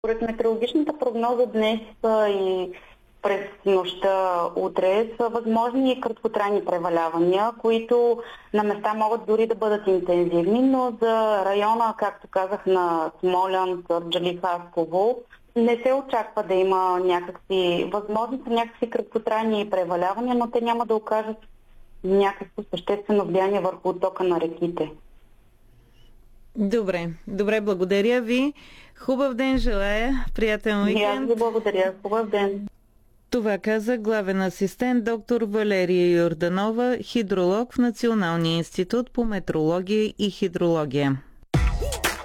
Според метеорологичната прогноза днес и през нощта утре са възможни и краткотрайни превалявания, които на места могат дори да бъдат интензивни, но за района, както казах, на Смолян, Кърджали, Хасково, не се очаква да има някакви краткотрайни превалявания, но те няма да окажат някакво съществено влияние върху оттока на реките. Добре, благодаря ви. Хубав ден желая, приятен уикенд. И аз ви благодаря. Хубав ден. Това каза главен асистент доктор Валерия Йорданова, хидролог в Националния институт по метеорология и хидрология.